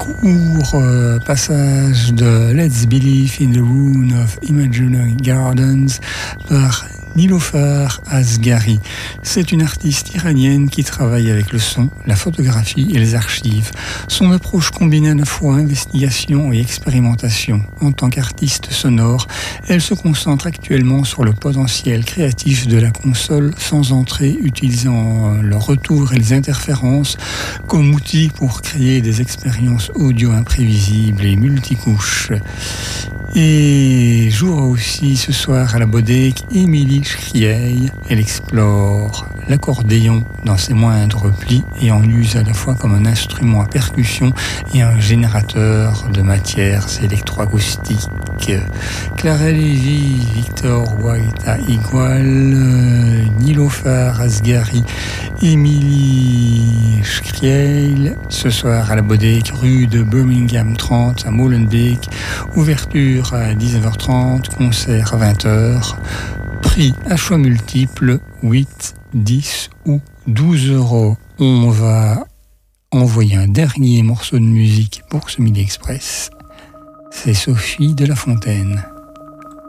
court passage de Let's Believe in the Ruin of Imaginary Gardens par Niloufar Asghari. C'est une artiste iranienne qui travaille avec le son, la photographie et les archives. Son approche combine à la fois investigation et expérimentation. En tant qu'artiste sonore, elle se concentre actuellement sur le potentiel créatif de la console sans entrée, utilisant le retour et les interférences comme outil pour créer des expériences audio imprévisibles et multicouches. Et jouera aussi ce soir à la Bodek Émilie Schriey. Elle explore l'accordéon dans ses moindres plis et en use à la fois comme un instrument à percussion et un générateur de matières électroacoustiques. Clara Lévy, Victor White à Igual, Niloufar Asghari, Émilie Schriey, ce soir à la Bodek, rue de Birmingham 30 à Molenbeek. Ouverture à 19h30, concert à 20h. Prix à choix multiples, 8, 10 ou 12 euros. On va envoyer un dernier morceau de musique pour ce Midi Express. C'est Sophie de La Fontaine.